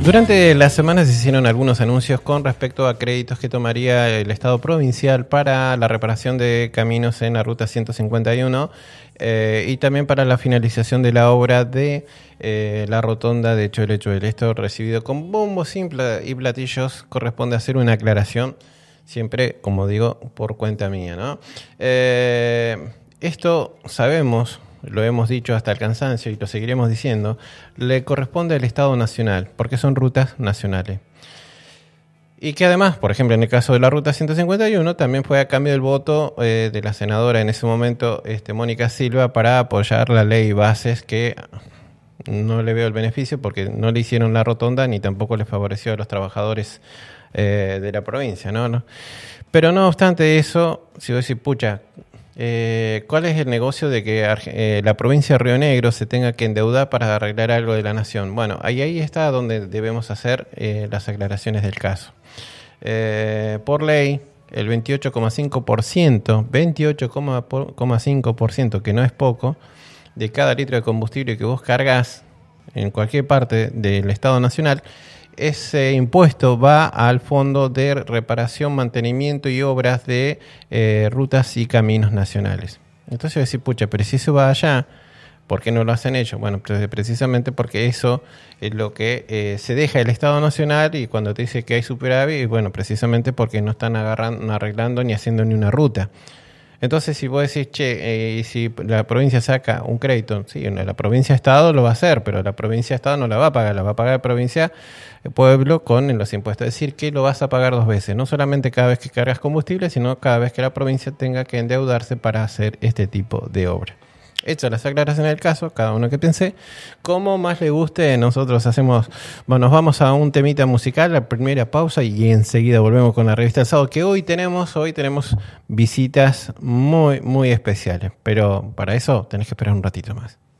Durante la semana se hicieron algunos anuncios con respecto a créditos que tomaría el Estado provincial para la reparación de caminos en la Ruta 151 y también para la finalización de la obra de la rotonda de Choele Choele. Esto recibido con bombos y platillos. Corresponde hacer una aclaración, siempre, como digo, por cuenta mía, ¿no? Esto sabemos, lo hemos dicho hasta el cansancio y lo seguiremos diciendo, le corresponde al Estado Nacional, porque son rutas nacionales. Y que además, por ejemplo, en el caso de la Ruta 151, también fue a cambio del voto de la senadora en ese momento, Mónica Silva, para apoyar la ley Bases, que no le veo el beneficio porque no le hicieron la rotonda ni tampoco le favoreció a los trabajadores de la provincia, ¿no? Pero no obstante eso, si vos decís, pucha, ¿cuál es el negocio de que la provincia de Río Negro se tenga que endeudar para arreglar algo de la nación? Bueno, ahí está donde debemos hacer las aclaraciones del caso. Por ley, el 28,5%, que no es poco, de cada litro de combustible que vos cargas en cualquier parte del Estado Nacional, ese impuesto va al Fondo de Reparación, Mantenimiento y Obras de Rutas y Caminos Nacionales. Entonces voy a decir, pucha, pero si eso va allá, ¿por qué no lo hacen ellos? Bueno, pues precisamente porque eso es lo que se deja el Estado Nacional, y cuando te dice que hay superávit, bueno, precisamente porque no están arreglando ni haciendo ni una ruta. Entonces, si vos decís, y si la provincia saca un crédito, sí, la provincia Estado lo va a hacer, pero la provincia Estado no la va a pagar, la va a pagar la provincia pueblo con los impuestos. Es decir, que lo vas a pagar dos veces, no solamente cada vez que cargas combustible, sino cada vez que la provincia tenga que endeudarse para hacer este tipo de obra. Hechas las aclaraciones del caso, cada uno que piense como más le guste. Nosotros nos vamos a un temita musical, la primera pausa, y enseguida volvemos con la revista del sábado, que hoy tenemos visitas muy, muy especiales, pero para eso tenés que esperar un ratito más.